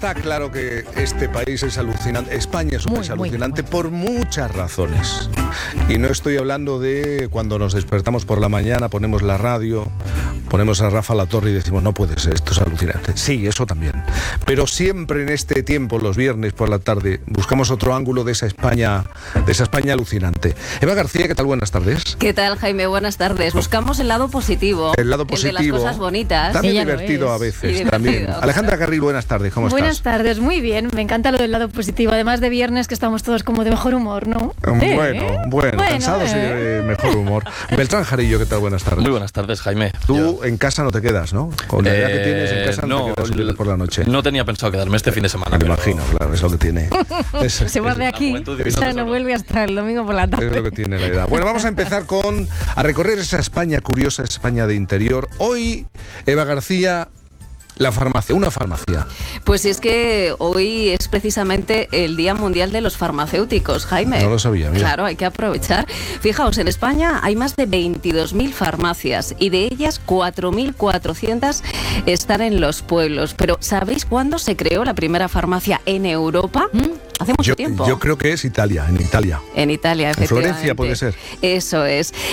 Está claro que este país es alucinante. España es un país alucinante por muchas razones. Y no estoy hablando de cuando nos despertamos por la mañana, ponemos la radio, ponemos a Rafa La Torre y decimos, no puede ser, esto es alucinante. Sí, eso también. Pero siempre en este tiempo, los viernes por la tarde, buscamos otro ángulo de esa España alucinante. Eva García, ¿qué tal? Buenas tardes. ¿Qué tal, Jaime? Buenas tardes. Buscamos el lado positivo. El lado positivo. El de las cosas bonitas. También divertido a veces. También. Alejandra Carril, buenas tardes. ¿Cómo estás? Buenas tardes, muy bien. Me encanta lo del lado positivo. Además de viernes, que estamos todos como de mejor humor, ¿no? Bueno, cansados y de mejor humor. Beltrán Jarillo, ¿qué tal? Buenas tardes. Muy buenas tardes, Jaime. Tú en casa no te quedas, ¿no? Con la edad que tienes en casa no te quedas por la noche. No tenía pensado quedarme este fin de semana. Me imagino, claro, es lo que tiene. Se va de aquí, no vuelve hasta el domingo por la tarde. Es lo que tiene la edad. Bueno, vamos a empezar a recorrer esa España curiosa, España de interior. Hoy, Eva García, una farmacia. Pues si es que hoy es precisamente el Día Mundial de los Farmacéuticos, Jaime. No lo sabía, mira. Claro, hay que aprovechar. Fijaos, en España hay más de 22.000 farmacias y de ellas 4.400 están en los pueblos. Pero ¿sabéis cuándo se creó la primera farmacia en Europa? Hace mucho tiempo. Yo creo que es en Italia. En Italia, efectivamente. En Florencia puede ser. Eso es.